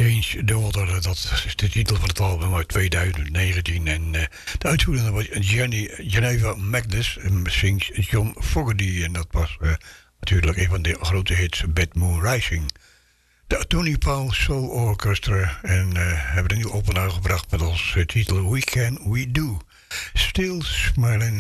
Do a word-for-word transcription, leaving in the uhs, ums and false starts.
Change the Water, dat is de titel van het album uit twintig negentien. En uh, de uitvoerende was Jenny Geneva Magnus en zingt John Fogerty. En dat was uh, natuurlijk een van de grote hits, Bad Moon Rising. De Tony Paul Soul Orchestra en uh, hebben een nieuw opname gebracht met als uh, titel We Can, We Do. Still Smiling